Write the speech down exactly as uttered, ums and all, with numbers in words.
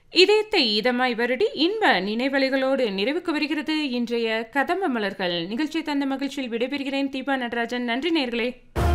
இதயத்தை இதமாய் வருடி இன்ப நினைவலைகளோடு நிறைவுக்கு வருகிறது இன்றைய கதம்ப மலர்கள் நிகழ்ச்சி. தந்த மகிழ்ச்சியில் விடைபெறுகிறேன். தீபா நடராஜன். நன்றி நேயர்களே.